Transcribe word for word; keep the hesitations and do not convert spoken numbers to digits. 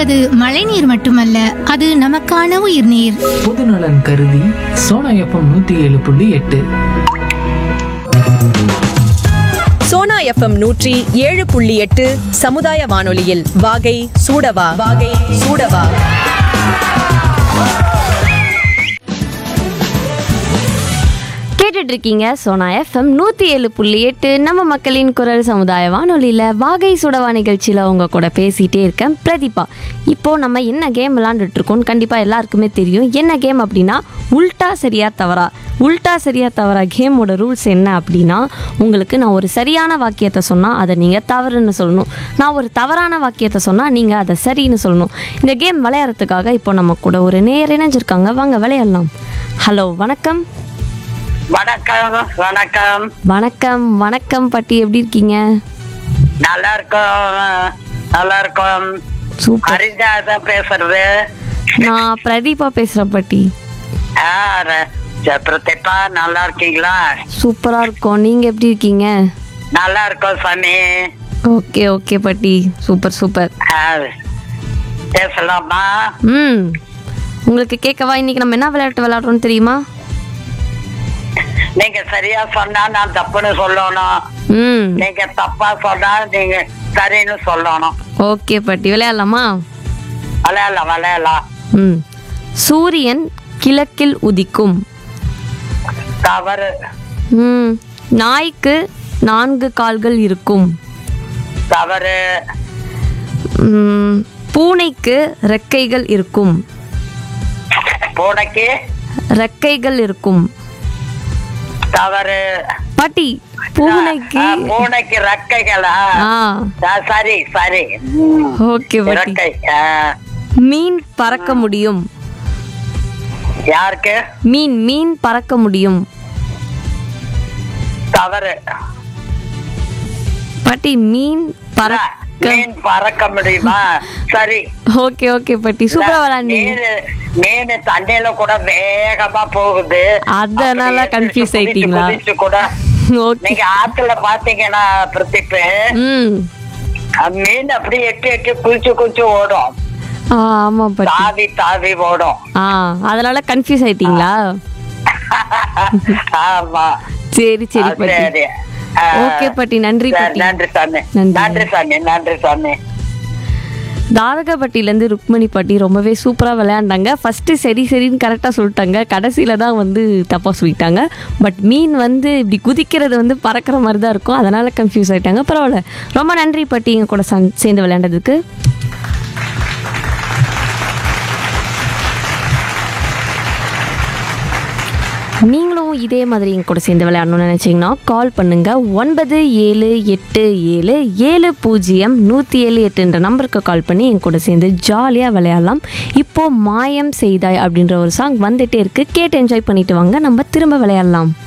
என்பது மழைநீர் மட்டுமல்ல, அது நமக்கான உயிர்நீர். பொதுநலன் கருதி சோனா எஃப்எம் நூத்தி ஏழு புள்ளி எட்டு. சோனா எஃப்எம் நூற்றி ஏழு புள்ளி எட்டு சமுதாய வானொலியில் வாகை சூடவா வாகை சூடவா. கேட்டுட்டு இருக்கீங்க சோனா எஃப்எம் நூற்றி ஏழு புள்ளி எட்டு நம்ம மக்களின் குரல் சமுதாய வானொலியில் வாகை சுடவா நிகழ்ச்சியில் அவங்க கூட பேசிகிட்டே இருக்கேன் பிரதீபா. இப்போது நம்ம என்ன கேம் விளாண்டுட்டு இருக்கோம்னு கண்டிப்பாக எல்லாருக்குமே தெரியும். என்ன கேம் அப்படின்னா உல்ட்டா சரியா தவறா. உல்ட்டா சரியா தவறா கேமோட ரூல்ஸ் என்ன அப்படின்னா, உங்களுக்கு நான் ஒரு சரியான வாக்கியத்தை சொன்னால் அதை நீங்கள் தவறுன்னு சொல்லணும். நான் ஒரு தவறான வாக்கியத்தை சொன்னால் நீங்கள் அதை சரின்னு சொல்லணும். இந்த கேம் விளையாடுறதுக்காக இப்போ நம்ம கூட ஒரு நேர் இணைஞ்சிருக்காங்க. வாங்க விளையாடலாம். ஹலோ, வணக்கம். வணக்கம் வணக்கம் வணக்கம் வணக்கம் பாட்டி, எப்படி இருக்கீங்க? நல்லா இருக்கோம் நல்லா இருக்கோம். சூப்பர். ஹரிதா தான் பேசுறது. நான் பிரதீபா பேசுறேன் பாட்டி. ஆ, ர- ச- பிரதீபா நல்லா இருக்கீங்களா? சூப்பரா இருக்கோம். நீங்க எப்படி இருக்கீங்க? நல்லா இருக்கோம் சாமி. ஓகே ஓகே பாட்டி, சூப்பர் சூப்பர். ஆ, பேசலாமா? ம் உங்களுக்கு கேட்கவா? இன்னைக்கு நம்ம என்ன விளையாட்டு விளையாடுறோம்னு தெரியுமா? நீங்க சரியா சொன்னா நான் தப்புன்னு சொல்லணும். ம் நீங்க தப்பா சொன்னா நீங்க சரின்னு சொல்லணும். ஓகே பாட்டி, விளையாடலாமா? விளையாடலாம் விளையாடலாம். ம் சூரியன் கிழக்கில் உதிக்கும். தவறு. ம் நாய்க்கு நான்கு கால்கள் இருக்கும். தவறு. ம் பூனைக்கு ரெக்கைகள் இருக்கும். பூனைக்கு ரெக்கைகள் இருக்கும். தவறு. பாட்டி, பூனைக்கு ஆ, பூனைக்கு ரெக்கைகளா? ஆ ஆ, சரி சரி. ஓகே பாட்டி. ரெக்கை. ஆ, மீன் பறக்க முடியும். யாருக்கு? மீன் மீன் பறக்க முடியும். தவறு. பாட்டி, மீன் பறக்க. மீன் பறக்க முடியுமா? சரி. ஓகே ஓகே பாட்டி, சூப்பரா விளையாண்டீங்க. மீன் மீன் தண்ணியில கூட வேகமா போகுது. அதனால அப்படியே கன்ஃபியூஸ் குதிச்சு ஆயிட்டீங்களா? குதிச்சு கூட ஓகே. நீங்க ஆத்துல பாத்தீங்கன்னா பிரதீப், ம் மீன் அப்படியே எட்டி எட்டி குளிச்சு குளிச்சு ஓடும். ஆ ஆமா பாட்டி. தாவி தாவி ஓடும். ஆ அதனால கன்ஃபியூஸ் ஆயிட்டீங்களா? ஆமா. சரி சரி ஆ, பாட்டி. சரி. ஆ, ஓகே பாட்டி, நன்றி சரி, பாட்டி. நன்றி சாமி. நன்றி. நன்றி சாமி நன்றி சாமி. தாரகப்பட்டியிலேருந்து ருக்மணி பாட்டி ரொம்பவே சூப்பராக விளையாண்டாங்க. ஃபஸ்ட்டு சரி சரின்னு கரெக்டாக சொல்லிட்டாங்க, கடைசியில் தான் வந்து தப்பாக சொல்லிட்டாங்க. பட் மீன் வந்து இப்படி குதிக்கிறது வந்து பறக்கிற மாதிரி தான் இருக்கும், அதனால் கன்ஃபியூஸ் ஆகிட்டாங்க. பரவாயில்ல, ரொம்ப நன்றி பாட்டி எங்கள் கூட சந் சேர்ந்து விளையாண்டதுக்கு. நீங்களும் இதே மாதிரி எங்க கூட சேர்ந்து விளையாடணும்னு நினச்சிங்கன்னா கால் பண்ணுங்கள். ஒன்பது ஏழு எட்டு ஏழு ஏழு பூஜ்ஜியம் நூற்றி ஏழு எட்டுன்ற நம்பருக்கு கால் பண்ணி என் கூட சேர்ந்து ஜாலியாக விளையாடலாம். இப்போது மாயம் செய்தாய் அப்படின்ற ஒரு சாங் வந்துகிட்டே இருக்குது, கேட்டு என்ஜாய் பண்ணிட்டு வாங்க, நம்ம திரும்ப விளையாடலாம்.